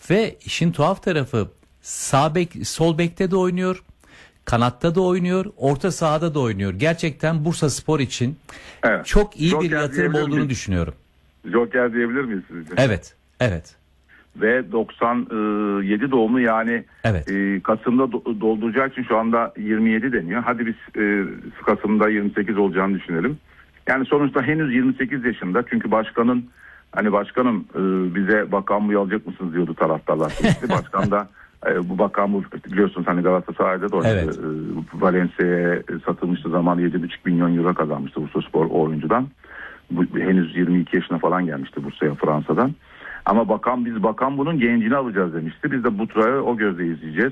Ve işin tuhaf tarafı sağ bek, sol bekte de oynuyor. Kanatta da oynuyor, orta sahada da oynuyor. Gerçekten Bursaspor için çok iyi bir yatırım olduğunu düşünüyorum. Joker diyebilir miyiz sizce? Evet, evet. Ve 97 doğumlu, yani Kasım'da dolduracağı için şu anda 27 deniyor. Hadi biz Kasım'da 28 olacağını düşünelim. Yani sonuçta henüz 28 yaşında. Çünkü başkanın başkanım bize bakan alacak mısınız diyordu taraftarlar. Başkan da bu bakan biliyorsunuz Galatasaray'da da oynadı. Evet. Valencia'ya satılmıştı zaman 7,5 milyon euro kazanmıştı Bursaspor o oyuncudan. Henüz 22 yaşına falan gelmişti Bursa'ya Fransa'dan. Ama bakan bunun gencini alacağız demişti. Biz de Butra'yı o gözle izleyeceğiz.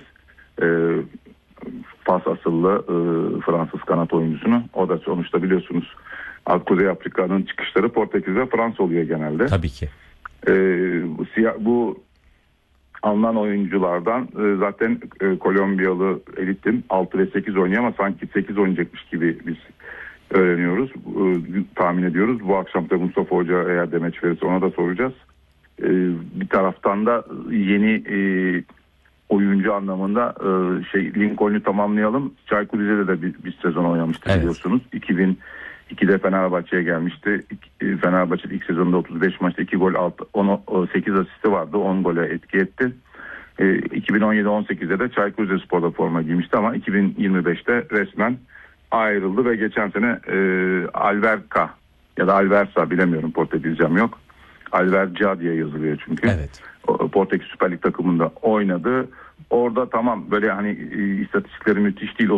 Fas asıllı Fransız kanat oyuncusunu. O da sonuçta biliyorsunuz Kuzey Afrika'nın çıkışları Portekiz ve Fransa oluyor genelde. Tabii ki. Bu alınan oyunculardan zaten Kolombiyalı Elit'in 6 ve 8 oynuyor ama sanki 8 oynayacakmış gibi biz öğreniyoruz. Tahmin ediyoruz. Bu akşam da Mustafa Hoca eğer demeç verirse ona da soracağız. Bir taraftan da yeni oyuncu anlamında Lincoln'u tamamlayalım. Çaykur Rize'de de bir sezon oynamıştı biliyorsunuz. 2002'de Fenerbahçe'ye gelmişti. Fenerbahçe ilk sezonunda 35 maçta 2 gol 8 asisti vardı. 10 gole etki etti. 2017-18'de de Çaykur Rizespor'da forma giymişti ama 2025'te resmen ayrıldı ve geçen sene Alverca ya da Alversa, bilemiyorum, Portekizcem yok. Alverca diye yazılıyor çünkü. Evet. Portekiz Süper Lig takımında oynadı. Orada tamam böyle istatistikleri müthiş değil.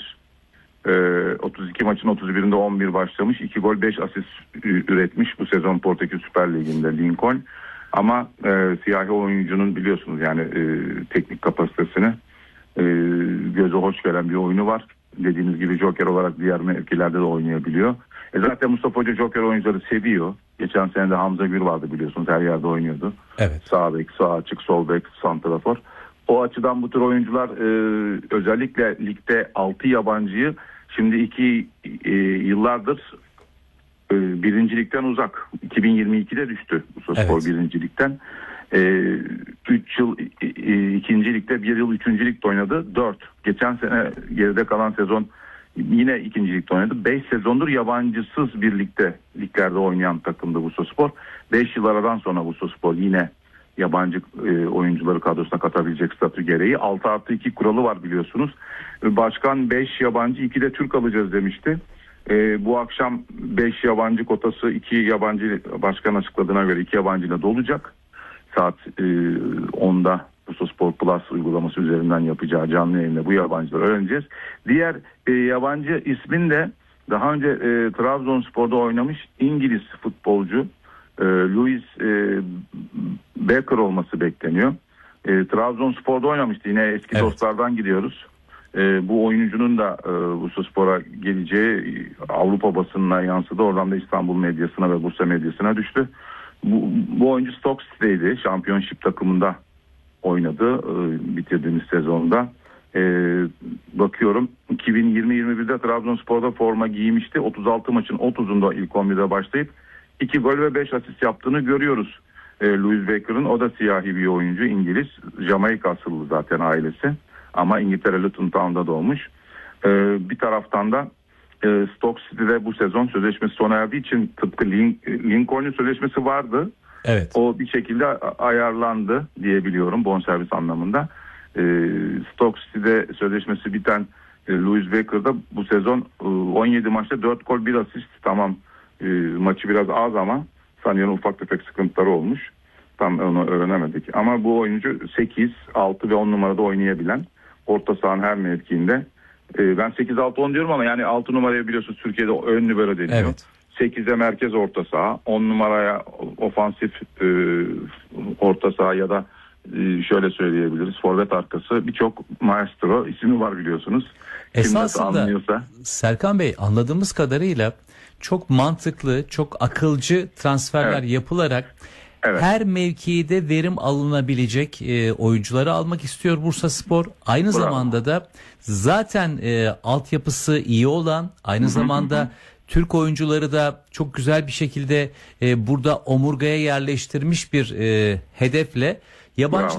32 maçın 31'inde 11 başlamış. 2 gol 5 asist üretmiş bu sezon Portekiz Süper Ligi'nde Lincoln. Ama siyahi oyuncunun biliyorsunuz teknik kapasitesini göze hoş gelen bir oyunu var. Dediğiniz gibi Joker olarak diğer mevkilerde de oynayabiliyor. Zaten Mustafa Hoca Joker oyuncuları seviyor. Geçen sene de Hamza Gür vardı biliyorsunuz, her yerde oynuyordu. Evet. Sağ bek, sağ açık, sol bek, santrafor. O açıdan bu tür oyuncular özellikle ligde 6 yabancıyı şimdi yıllardır birincilikten uzak. 2022'de düştü Bursaspor birincilikten. 3 yıl ikincilikte, 1 yıl üçüncülükte oynadı. 4. Geçen sene geride kalan sezon yine ikincilikte oynadı. 5 sezondur yabancısız birlikte liglerde oynayan takımdı Bursaspor. 5 yıl aradan sonra Bursaspor yine yabancı oyuncuları kadrosuna katabilecek statü gereği 6+2 kuralı var biliyorsunuz. Başkan 5 yabancı 2 de Türk alacağız demişti. Bu akşam 5 yabancı kotası 2 yabancı başkan açıkladığına göre 2 yabancıyla dolacak. Saat 10'da Bursaspor Plus uygulaması üzerinden yapacağı canlı yayında bu yabancıları öğreneceğiz. Diğer yabancı ismin de daha önce Trabzonspor'da oynamış İngiliz futbolcu Louis Becker olması bekleniyor. Trabzonspor'da oynamıştı. Yine eski dostlardan gidiyoruz. Bu oyuncunun da Bursaspor'a geleceği Avrupa basınına yansıdı. Oradan da İstanbul medyasına ve Bursa medyasına düştü. Bu oyuncu Stoke City'deydi. Championship takımında oynadı bitirdiğimiz sezonda. Bakıyorum 2020-21'de Trabzonspor'da forma giymişti. 36 maçın 30'unda ilk 11'de başlayıp 2 gol ve 5 asist yaptığını görüyoruz. Louis Becker'ın, o da siyahi bir oyuncu, İngiliz. Jamaika asıllı zaten ailesi. Ama İngiltere Luton Town'da doğmuş. Bir taraftan da Stoke City'de bu sezon sözleşmesi sona erdiği için tıpkı Lincoln'un sözleşmesi vardı. Evet. O bir şekilde ayarlandı diyebiliyorum bonservis anlamında. Stoke City'de sözleşmesi biten Louis Becker'da bu sezon 17 maçta 4 gol 1 asist, tamam maçı biraz az ama sanıyorum ufak tefek sıkıntıları olmuş. Tam onu öğrenemedik. Ama bu oyuncu 8, 6 ve 10 numarada oynayabilen, orta sahanın her mevkiinde. Ben 8-6-10 diyorum ama yani 6 numaraya biliyorsunuz Türkiye'de ön libero deniyor. Evet. 8'e merkez orta saha, 10 numaraya ofansif orta saha ya da şöyle söyleyebiliriz, forvet arkası, birçok maestro ismi var biliyorsunuz. Esasında Serkan Bey, anladığımız kadarıyla çok mantıklı, çok akılcı transferler yapılarak her mevkide verim alınabilecek oyuncuları almak istiyor Bursaspor. Aynı zamanda da zaten altyapısı iyi olan, aynı zamanda Türk oyuncuları da çok güzel bir şekilde burada omurgaya yerleştirmiş bir hedefle yabancı